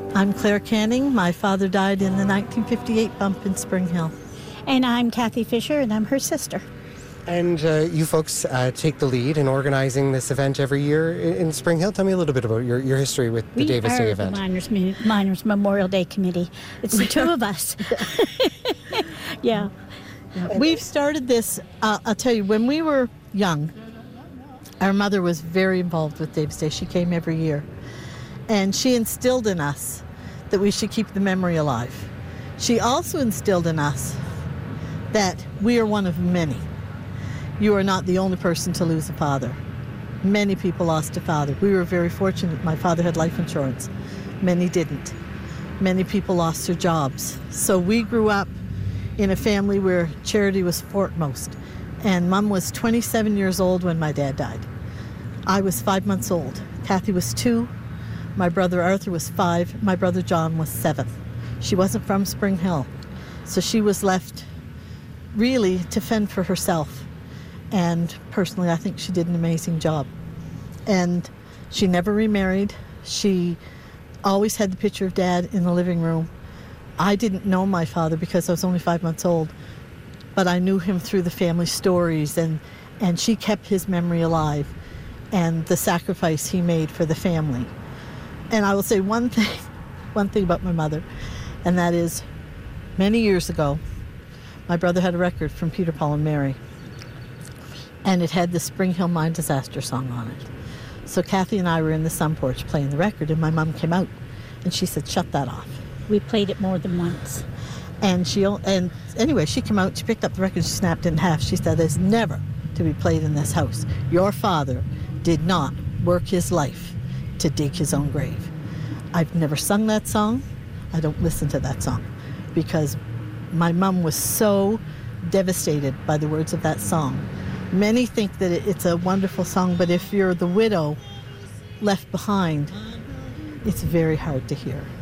I'm Claire Canning. My father died in the 1958 bump in Spring Hill. And I'm Kathy Fisher, and I'm her sister. And you folks take the lead in organizing this event every year in Spring Hill. Tell me a little bit about your history with the Davis Day event. We are the Miners Memorial Day Committee. It's the two of us. Yeah. We've started this, I'll tell you, when we were young, our mother was very involved with Davis Day. She came every year. And she instilled in us that we should keep the memory alive. She also instilled in us that we are one of many. You are not the only person to lose a father. Many people lost a father. We were very fortunate. My father had life insurance. Many didn't. Many people lost their jobs. So we grew up in a family where charity was foremost. And Mom was 27 years old when my dad died. I was 5 months old. Kathy was 2. My brother Arthur was 5. My brother John was 7. She wasn't from Spring Hill. So she was left really to fend for herself. And personally, I think she did an amazing job. And she never remarried. She always had the picture of Dad in the living room. I didn't know my father because I was only 5 months old, but I knew him through the family stories, and she kept his memory alive and the sacrifice he made for the family. And I will say one thing about my mother, and that is many years ago, my brother had a record from Peter, Paul, and Mary. And it had the Spring Hill Mine disaster song on it. So Kathy and I were in the sun porch playing the record, and my mom came out, and she said, "Shut that off." We played it more than once. And anyway, she came out, she picked up the record, she snapped it in half. She said, "It's never to be played in this house. Your father did not work his life to dig his own grave." I've never sung that song. I don't listen to that song because my mom was so devastated by the words of that song. Many think that it's a wonderful song, but if you're the widow left behind, it's very hard to hear.